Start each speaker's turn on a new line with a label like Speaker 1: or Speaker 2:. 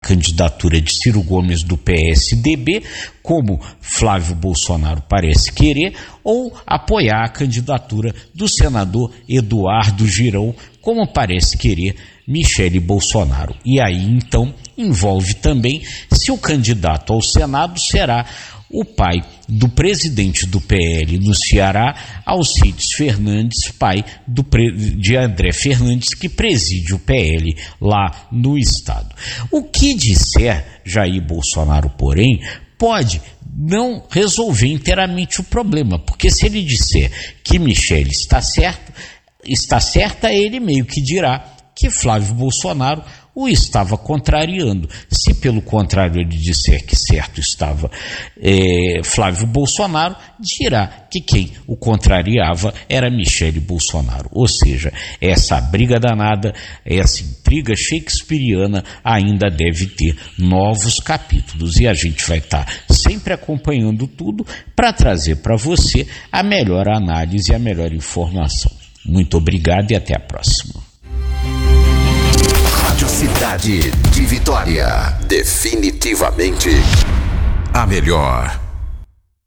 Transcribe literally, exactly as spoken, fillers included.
Speaker 1: candidatura de Ciro Gomes do P S D B, como Flávio Bolsonaro parece querer, ou apoiar a candidatura do senador Eduardo Girão, como parece querer Michele Bolsonaro. E aí, então, envolve também se o candidato ao Senado será o pai do presidente do P L no Ceará, Alcides Fernandes, pai do, de André Fernandes, que preside o P L lá no estado. O que disser Jair Bolsonaro, porém, pode não resolver inteiramente o problema, porque se ele disser que Michele está certo, está certa, ele meio que dirá que Flávio Bolsonaro o estava contrariando. Se pelo contrário ele disser que certo estava é, Flávio Bolsonaro, dirá que quem o contrariava era Michele Bolsonaro. Ou seja, essa briga danada, essa intriga shakespeariana ainda deve ter novos capítulos, e a gente vai estar sempre acompanhando tudo para trazer para você a melhor análise e a melhor informação. Muito obrigado e até a próxima.
Speaker 2: Rádio Cidade de Vitória. Definitivamente a melhor.